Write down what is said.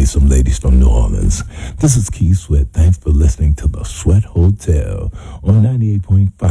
some ladies from New Orleans. This is Keith Sweat. Thanks for listening to the Sweat Hotel on 98.5